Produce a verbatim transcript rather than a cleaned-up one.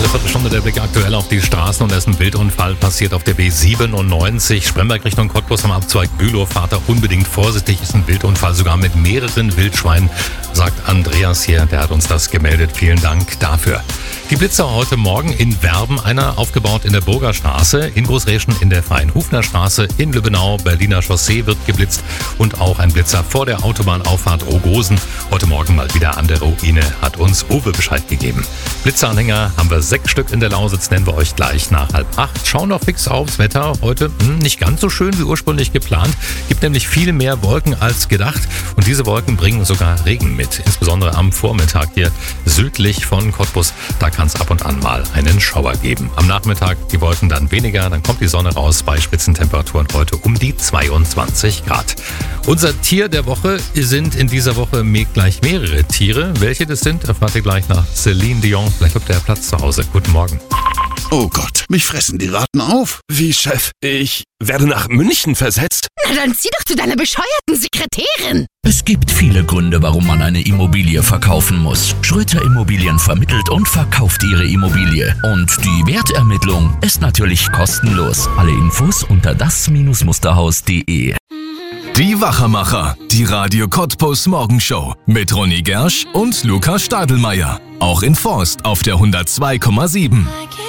der Viertelstunde der Blick aktuell auf die Straßen und es ist ein Wildunfall passiert auf der B siebenundneunzig. Spremberg Richtung Cottbus am Abzweig Bülow. Fahrt da unbedingt vorsichtig, ist ein Wildunfall sogar mit mehreren Wildschweinen, sagt Andreas hier. Der hat uns das gemeldet. Vielen Dank dafür. Die Blitzer heute Morgen in Werben, einer aufgebaut in der Burgerstraße, in Großreschen in der Freien-Hufner-Straße, in Lübbenau, Berliner Chaussee wird geblitzt und auch ein Blitzer vor der Autobahnauffahrt Rogosen. Heute Morgen mal wieder an der Ruine, hat uns Uwe Bescheid gegeben. Blitzeranhänger haben wir sechs Stück in der Lausitz, nennen wir euch gleich nach halb acht. Schauen noch fix aufs Wetter. Heute hm, nicht ganz so schön wie ursprünglich geplant. Gibt nämlich viel mehr Wolken als gedacht und diese Wolken bringen sogar Regen mit. Insbesondere am Vormittag hier südlich von Cottbus. Da kann es ab und an mal einen Schauer geben. Am Nachmittag die Wolken dann weniger, dann kommt die Sonne raus bei Spitzentemperaturen heute um die zweiundzwanzig Grad. Unser Tier der Woche sind in dieser Woche gleich mehrere Tiere. Welche das sind, erfahrt ihr gleich nach Celine Dion. Vielleicht habt ihr Platz zu Hause. Guten Morgen. Oh Gott, mich fressen die Ratten auf. Wie, Chef? Ich werde nach München versetzt? Na dann zieh doch zu deiner bescheuerten Sekretärin. Es gibt viele Gründe, warum man eine Immobilie verkaufen muss. Schröter Immobilien vermittelt und verkauft ihre Immobilie. Und die Wertermittlung ist natürlich kostenlos. Alle Infos unter das Musterhaus punkt de. Die Wachermacher, die Radio Cottbus Morgenshow mit Ronny Gersch und Lukas Stadelmeier. Auch in Forst auf der hundertzwei Komma sieben.